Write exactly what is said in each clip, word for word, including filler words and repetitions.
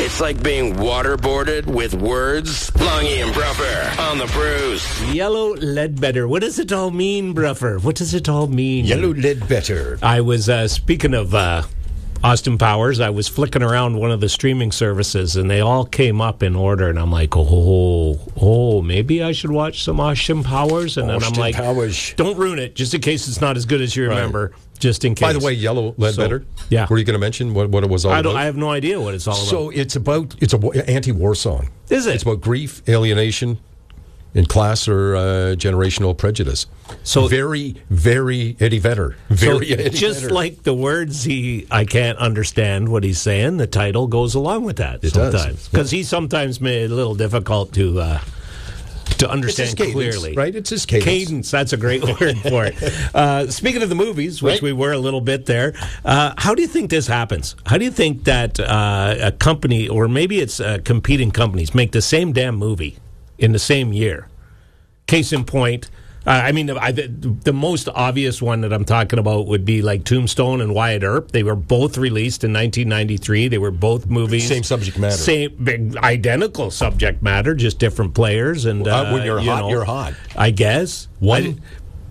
It's like being waterboarded with words. Longy and Bruffer on the Bruce. Yellow Ledbetter. What does it all mean, Bruffer? What does it all mean? Yellow Ledbetter. I was, uh, speaking of uh, Austin Powers, I was flicking around one of the streaming services, and they all came up in order, and I'm like, oh, oh, maybe I should watch some Austin Powers? And then Austin I'm like, Powers. Don't ruin it, just in case it's not as good as you remember. Right. Just in case. By the way, Yellow Ledbetter. So, yeah. Were you going to mention what, what it was all I don't, about? I have no idea what it's all about. So it's about it's a anti-war song. Is it? It's about grief, alienation, and class or uh, generational prejudice. So very, very Eddie Vedder. Very so Eddie just Vedder. like the words he, I can't understand what he's saying. The title goes along with that it sometimes because he sometimes made it a little difficult to. Uh, To understand it's his cadence, clearly. Right? It's his cadence. Cadence, that's a great word for it. Uh, speaking of the movies, which right? we were a little bit there, uh, how do you think this happens? How do you think that uh, a company, or maybe it's uh, competing companies, make the same damn movie in the same year? Case in point, uh, I mean, I, the, the most obvious one that I'm talking about would be like Tombstone and Wyatt Earp. They were both released in nineteen ninety-three. They were both movies. Same subject matter. Same, big, identical subject matter, just different players. And uh, uh, when you're you hot, know, you're hot. I guess. One. I,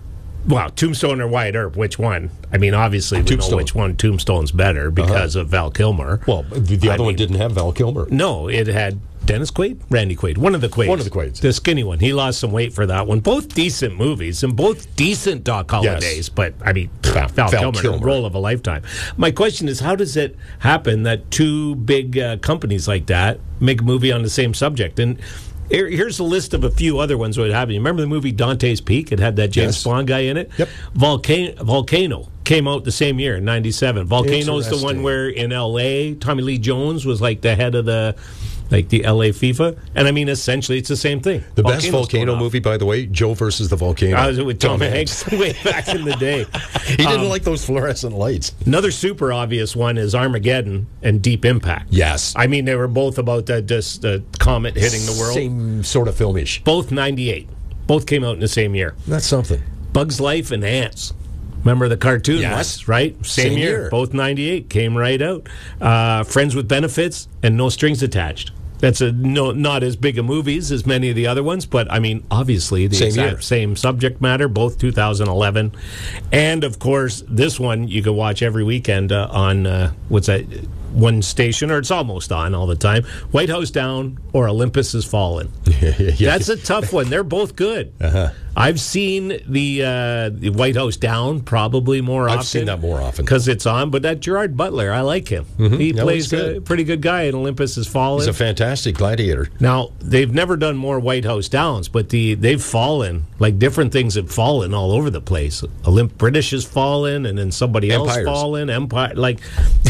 well, Tombstone or Wyatt Earp, which one? I mean, obviously we Tombstone. know which one Tombstone's better because uh-huh. of Val Kilmer. Well, the, the other I one mean, didn't have Val Kilmer. No, it had Dennis Quaid, Randy Quaid, one of the Quaids. One of the Quaids. The skinny one. He lost some weight for that one. Both decent movies and both decent Doc Hollidays. Yes. But, I mean, Val, Val, Val Kilmer, Kilmer. the role of a lifetime. My question is, how does it happen that two big uh, companies like that make a movie on the same subject? And here, here's a list of a few other ones that would happen. You remember the movie Dante's Peak? It had that James Yes. Bond guy in it? Yep. Volcano, Volcano came out the same year in ninety-seven. Volcano's the one Interesting. where in L A, Tommy Lee Jones was like the head of the... like the L A FIFA. And I mean, essentially, it's the same thing. The best Volcano's volcano going off. movie, by the way, Joe versus the Volcano. I was with Tom, Tom Hanks way back in the day. He didn't Um, like those fluorescent lights. Another super obvious one is Armageddon and Deep Impact. Yes. I mean, they were both about the, just the comet hitting the world. Same sort of filmish. Both ninety-eight. Both came out in the same year. That's something. Bugs Life and Ants. Remember the cartoon Yes. ones, right? Same, Same year. year. Both ninety-eight. Came right out. Uh, Friends with Benefits and No Strings Attached. That's a no, not as big a movies as many of the other ones, but I mean, obviously the Same exact year. same subject matter, both two thousand eleven, and of course this one you can watch every weekend uh, on uh, what's that? One station, or it's almost on all the time. White House Down or Olympus Has Fallen. That's a tough one. They're both good. Uh-huh. I've seen the, uh, the White House Down probably more often. I've seen that more often. Because it's on, but that Gerard Butler, I like him. Mm-hmm. He No, plays he's a good. pretty good guy in Olympus Has Fallen. He's a fantastic gladiator. Now, they've never done more White House Downs, but the they've fallen, like different things have fallen all over the place. Olymp British has fallen, and then somebody Empires. else fallen. Empire, like,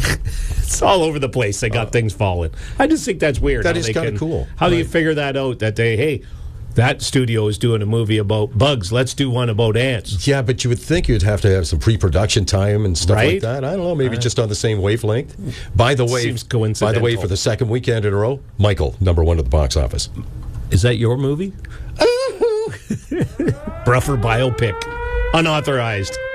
it's all over the place. They got uh, things falling. I just think that's weird. That how is they kinda can- cool. How do you Right. figure that out, that they, hey, that studio is doing a movie about bugs, let's do one about ants. Yeah, but you would think you'd have to have some pre-production time and stuff Right? like that. I don't know, maybe just on the same wavelength. By the way, Seems by the way, coincidental. for the second weekend in a row, Michael, number one at the box office. Is that your movie? Bruffer biopic. Unauthorized.